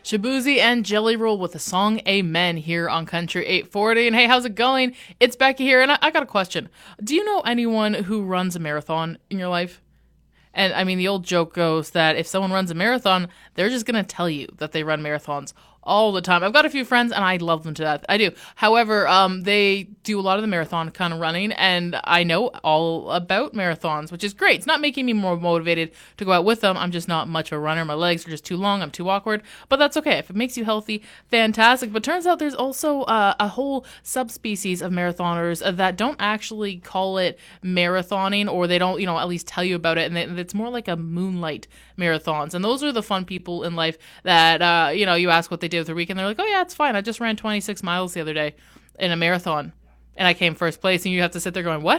Shabuzi and Jelly Roll with the song Amen here on Country 840. And hey, how's it going? It's Becky here, and I got a question. Do you know anyone who runs a marathon in your life? And I mean, the old joke goes that if someone runs a marathon, they're just going to tell you that they run marathons all the time. I've got a few friends, and I love them to death. I do. However, they do a lot of the marathon kind of running, and I know all about marathons, which is great. It's not making me more motivated to go out with them. I'm just not much of a runner. My legs are just too long. I'm too awkward. But that's okay. If it makes you healthy, fantastic. But turns out there's also a whole subspecies of marathoners that don't actually call it marathoning, or they don't, at least tell you about it. And it's more like a moonlight marathons. And those are the fun people in life that, you ask what they did with their weekend. They're like, oh yeah, it's fine. I just ran 26 miles the other day in a marathon and I came first place. And you have to sit there going, what?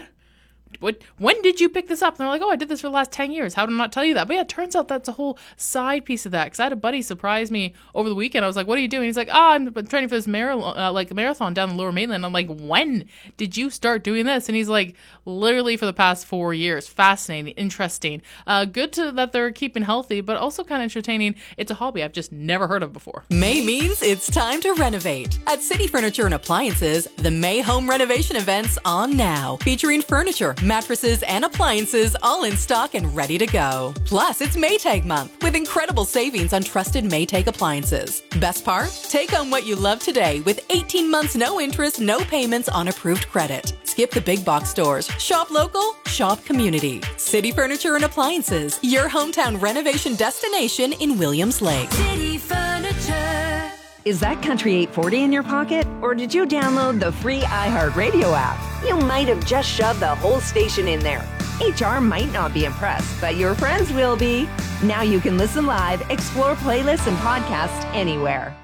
When did you pick this up? And they're like, oh, I did this for the last 10 years. How did I not tell you that? But yeah, it turns out that's a whole side piece of that. Because I had a buddy surprise me over the weekend. I was like, what are you doing? He's like, I'm training for this marathon down the Lower Mainland. I'm like, when did you start doing this? And he's like, literally for the past 4 years. Fascinating, interesting. Good that they're keeping healthy, but also kind of entertaining. It's a hobby I've just never heard of before. May means it's time to renovate. At City Furniture and Appliances, the May Home Renovation Event's on now. Featuring furniture, mattresses, and appliances all in stock and ready to go. Plus, it's Maytag month with incredible savings on trusted Maytag appliances. Best part? Take home what you love today with 18 months no interest, no payments on approved credit. Skip the big box stores. Shop local, shop community. City Furniture and Appliances, your hometown renovation destination in Williams Lake. City Furniture. Is that Country 840 in your pocket? Or did you download the free iHeartRadio app? You might have just shoved the whole station in there. HR might not be impressed, but your friends will be. Now you can listen live, explore playlists and podcasts anywhere.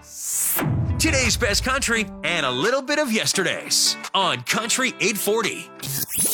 Today's best country and a little bit of yesterday's on Country 840.